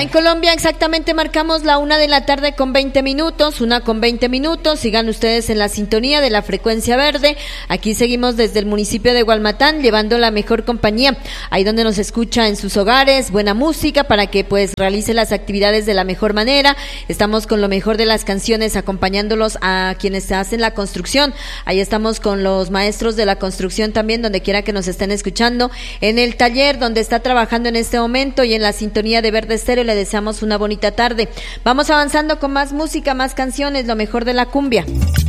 en Colombia exactamente marcamos la 1:20 p.m, 1:20 p.m. Sigan ustedes en la sintonía de la frecuencia verde. Aquí seguimos desde el municipio de Gualmatán, llevando la mejor compañía, ahí donde nos escucha en sus hogares, buena música para que pues realice las actividades de la mejor manera. Estamos con lo mejor de las canciones, acompañándolos a quienes hacen la construcción. Ahí estamos con los maestros de la construcción también, donde quiera que nos estén escuchando, en el taller donde está trabajando en este momento y en la sintonía de Verde Estéreo. Le deseamos una bonita tarde. Vamos avanzando con más música, más canciones, lo mejor de la cumbia.